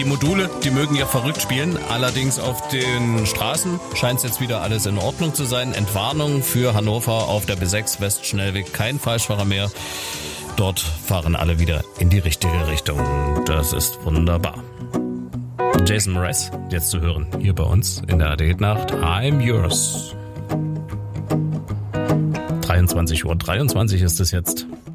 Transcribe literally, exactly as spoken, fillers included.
Die Module, die mögen ja verrückt spielen. Allerdings auf den Straßen scheint es jetzt wieder alles in Ordnung zu sein. Entwarnung für Hannover auf der B sechs Westschnellweg. Kein Falschfahrer mehr. Dort fahren alle wieder in die richtige Richtung. Das ist wunderbar. Jason Mraz, jetzt zu hören, hier bei uns in der A D Nacht. I'm yours. dreiundzwanzig Uhr dreiundzwanzig ist es jetzt.